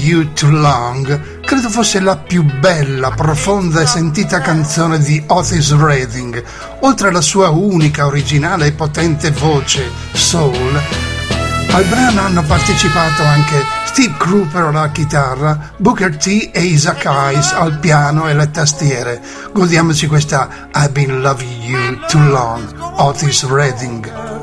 You Too Long credo fosse la più bella, profonda e sentita canzone di Otis Redding. Oltre alla sua unica, originale e potente voce soul, al brano hanno partecipato anche Steve Cropper alla chitarra, Booker T e Isaac Hayes al piano e le tastiere. Godiamoci questa I've Been Loving You Too Long, Otis Redding.